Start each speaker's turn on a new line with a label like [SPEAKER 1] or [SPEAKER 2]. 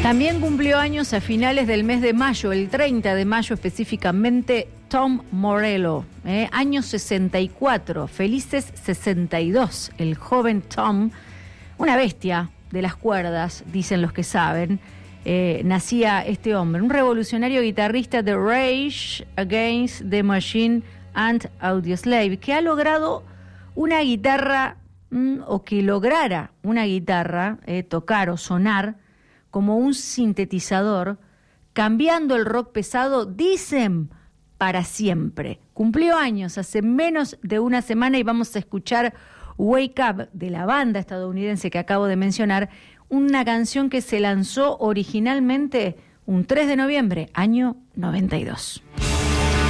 [SPEAKER 1] También cumplió años a finales del mes de mayo, el 30 de mayo específicamente, Tom Morello, año 64, felices 62. El joven Tom, una bestia de las cuerdas, dicen los que saben, nacía este hombre, un revolucionario guitarrista de Rage Against the Machine and Audioslave, que ha logrado una guitarra, o que lograra una guitarra, tocar o sonar como un sintetizador, cambiando el rock pesado, dicen, para siempre. Cumplió años hace menos de una semana y vamos a escuchar Wake Up de la banda estadounidense que acabo de mencionar, una canción que se lanzó originalmente un 3 de noviembre, año 92.